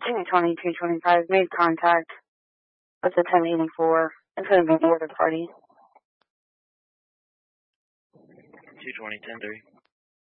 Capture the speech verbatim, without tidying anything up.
two twenty, two twenty-five made contact with the ten eighty-four. It's going to be the other party. two twenty, ten three.